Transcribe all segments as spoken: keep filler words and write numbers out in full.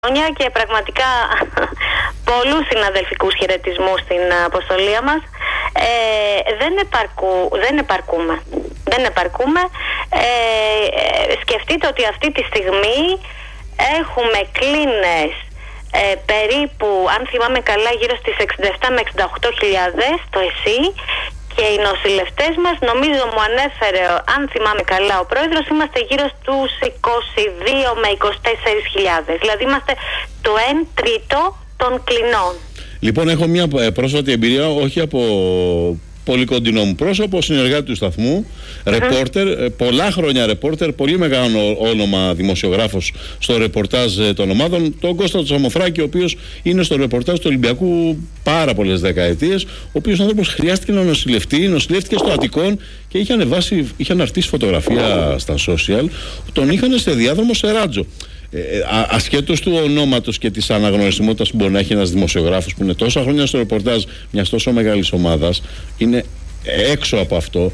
Και πραγματικά πολλούς συναδελφικούς χαιρετισμούς στην αποστολία μας. Ε, δεν, επαρκού, δεν επαρκούμε. Δεν επαρκούμε. Ε, ε, σκεφτείτε ότι αυτή τη στιγμή έχουμε κλίνες ε, περίπου, αν θυμάμαι καλά, γύρω στις εξήντα επτά με εξήντα οκτώ χιλιάδες το ΕΣΥ. Και οι νοσηλευτές μας, νομίζω μου ανέφερε, αν θυμάμαι καλά ο πρόεδρος, είμαστε γύρω στους είκοσι δύο με είκοσι τέσσερις χιλιάδες. Δηλαδή είμαστε το εν τρίτο των κλινών. Λοιπόν, έχω μια πρόσφατη εμπειρία, όχι από πολύ κοντινό μου πρόσωπο, συνεργάτη του σταθμού, ρεπόρτερ, mm-hmm. πολλά χρόνια ρεπόρτερ, πολύ μεγάλο όνομα δημοσιογράφος στο ρεπορτάζ των ομάδων, τον Κώστα Τσαμοφράκη, ο οποίος είναι στο ρεπορτάζ του Ολυμπιακού πάρα πολλές δεκαετίες, ο οποίος άνθρωπος χρειάστηκε να νοσηλευτεί, νοσηλεύτηκε στο Αττικόν και είχε ανεβάσει, είχε αναρτήσει φωτογραφία στα social, τον είχαν σε διάδρομο σε Ράτζο. Ε, ασχέτως του ονόματος και της αναγνωρισιμότητας που μπορεί να έχει ένας δημοσιογράφος που είναι τόσα χρόνια στο ρεπορτάζ μιας τόσο μεγάλης ομάδας, είναι έξω από αυτό.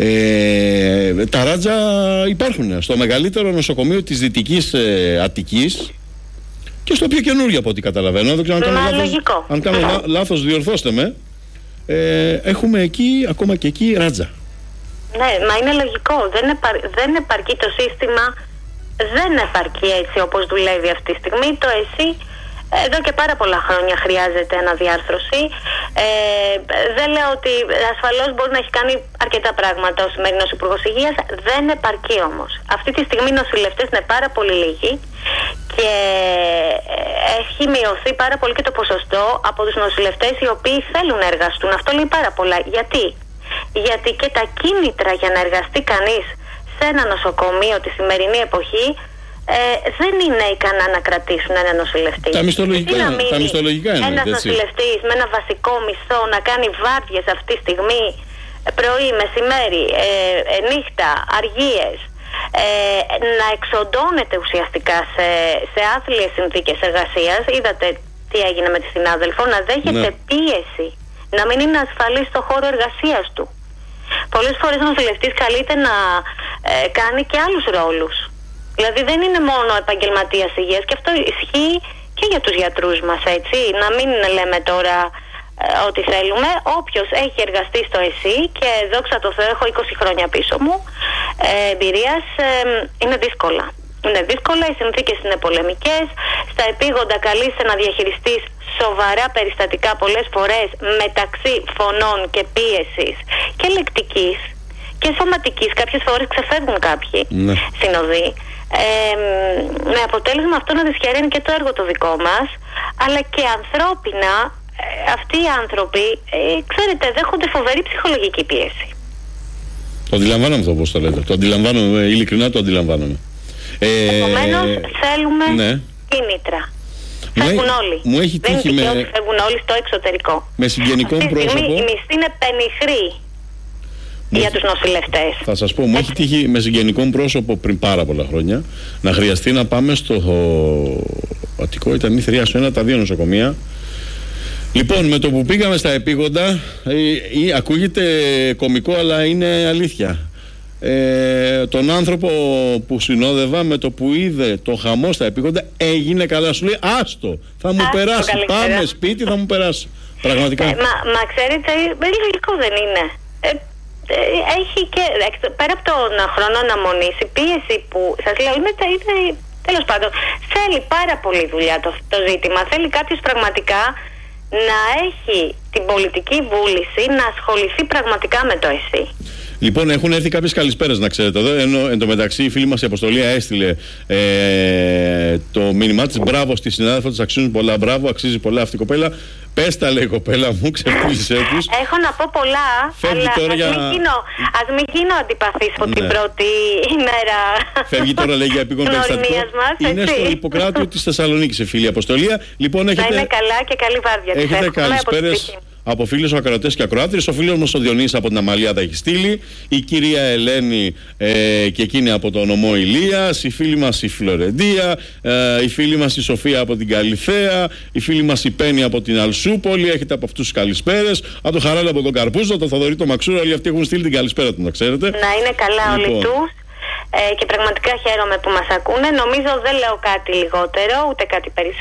Ε, τα Ράτζα υπάρχουν στο μεγαλύτερο νοσοκομείο της Δυτικής ε, Αττικής και στο πιο καινούργιο από ό,τι καταλαβαίνω. Δεν ξέρω αν κάνω λάθος, αν κάνω λά, λάθος διορθώστε με. Ε, έχουμε εκεί, ακόμα και εκεί, Ράτζα. Ναι, μα είναι λογικό. Δεν, επαρ, δεν επαρκεί το σύστημα. Δεν επαρκεί έτσι όπως δουλεύει αυτή τη στιγμή. Το ΕΣΥ εδώ και πάρα πολλά χρόνια χρειάζεται αναδιάρθρωση. Ε, δεν λέω ότι ασφαλώς μπορεί να έχει κάνει αρκετά πράγματα ο σημερινός Υπουργός Υγείας. Δεν επαρκεί όμως. Αυτή τη στιγμή οι νοσηλευτές είναι πάρα πολύ λίγοι και έχει μειωθεί πάρα πολύ και το ποσοστό από τους νοσηλευτές οι οποίοι θέλουν να εργαστούν. Αυτό λέει πάρα πολλά. Γιατί? Γιατί και τα κίνητρα για να εργαστεί κανείς σε ένα νοσοκομείο τη σημερινή εποχή ε, δεν είναι ικανά να κρατήσουν ένα νοσηλευτή. Τα μισθολογικά, τα μισθολογικά είναι. Ένας νοσηλευτής με ένα βασικό μισθό να κάνει βάρδιες αυτή τη στιγμή, πρωί, μεσημέρι, ε, ε, νύχτα, αργίες, ε, να εξοντώνεται ουσιαστικά σε, σε άθλιες συνθήκες εργασίας. Είδατε τι έγινε με τη συνάδελφο, να δέχεται ναι. πίεση, να μην είναι ασφαλής στο χώρο εργασίας του. Πολλές φορές ο νοσηλευτής καλείται να ε, κάνει και άλλους ρόλους. Δηλαδή δεν είναι μόνο επαγγελματίας υγείας, και αυτό ισχύει και για τους γιατρούς μας, έτσι. Να μην λέμε τώρα ε, ό,τι θέλουμε. Όποιος έχει εργαστεί στο ΕΣΥ, και δόξα τω Θεώ έχω είκοσι χρόνια πίσω μου ε, εμπειρίας, ε, είναι δύσκολα. Είναι δύσκολα, οι συνθήκες είναι πολεμικές. Στα επίγοντα καλείσαι να διαχειριστείς σοβαρά περιστατικά πολλές φορές μεταξύ φωνών και πίεσης και λεκτικής και σωματικής. Κάποιες φορές ξεφεύγουν κάποιοι ναι. συνοδοί. Ε, με αποτέλεσμα αυτό να δυσχεραίνει και το έργο το δικό μας, αλλά και ανθρώπινα ε, αυτοί οι άνθρωποι, ε, ξέρετε, δέχονται φοβερή ψυχολογική πίεση. Το αντιλαμβάνομαι αυτό όπως το λέτε. Το αντιλαμβάνομαι, ειλικρινά το αντιλαμβάνομαι. Ε, Επομένως θέλουμε ναι. κίνητρα. Φεύγουν όλοι. Μου έχει τύχει δεν με... είναι φεύγουν όλοι στο εξωτερικό. Με συγγενικό πρόσωπο. πρόσωπο. Η μισθή είναι πενιχρή μου για τους νοσηλευτές. Θα σας πω, μου έχει τύχει με συγγενικό πρόσωπο πριν πάρα πολλά χρόνια να χρειαστεί να πάμε στο Αττικό, ήταν η θρία σου ένα, τα δύο νοσοκομεία. Λοιπόν, με το που πήγαμε στα επίγοντα, ή, ή, ακούγεται κωμικό αλλά είναι αλήθεια. Ε, τον άνθρωπο που συνόδευα, με το που είδε το χαμό στα επίγοντα, έγινε καλά. Σου λέει άστο, θα μου άστο, περάσει. Καλύτερα. Πάμε σπίτι, θα μου περάσει. Πραγματικά. Ε, μα, μα ξέρετε, λογικό δεν είναι. Ε, ε, έχει και πέρα από τον χρόνο αναμονής, η πίεση που σας λέω είναι, είναι τέλος πάντων. Θέλει πάρα πολύ δουλειά το, το ζήτημα. Θέλει κάποιος πραγματικά να έχει την πολιτική βούληση να ασχοληθεί πραγματικά με το ΕΣΥ. Λοιπόν, έχουν έρθει κάποιες καλησπέρες, να ξέρετε εδώ. Ενώ εν τω μεταξύ η φίλη μας η Αποστολία έστειλε ε, το μήνυμά της. Μπράβο στη συνάδελφο της, αξίζουν πολλά. Μπράβο, αξίζει πολλά αυτή η κοπέλα. Πες τα, λέει, κοπέλα μου, ξεφτύλισέ τους. Έχω να πω πολλά, φεύγει αλλά τώρα ας, για... μην γίνω, ας μην γίνω αντιπαθής από ναι. την πρώτη ημέρα. Φεύγει τώρα, λέει, για επίγον περιστατικό. Είναι στο Ιπποκράτιο της Θεσσαλονίκης, η φίλη Αποστολία. Λοιπόν, έχετε... Να είναι καλά και καλή βάρδια. Έχετε καλησπέρες από φίλους ακροατές και ακροάτριες. Ο φίλος μας ο Διονύσης από την Αμαλιάδα έχει στείλει. Η κυρία Ελένη ε, και εκείνη από το νομό Ηλίας. Η φίλη μας η Φλωρεντία. Ε, η φίλη μας η Σοφία από την Καλυθέα. Η φίλη μας η Πέννη από την Αλσούπολη. Έχετε από αυτούς τους καλησπέρες. Από το Χαράλα από τον Καρπούζο, το Θοδωρή, το Μαξούρα. Όλοι αυτοί έχουν στείλει την καλησπέρα του, να ξέρετε. Να είναι καλά λοιπόν όλοι τους. ε, και πραγματικά χαίρομαι που μας ακούνε. Νομίζω δεν λέω κάτι λιγότερο ούτε κάτι περισσότερο.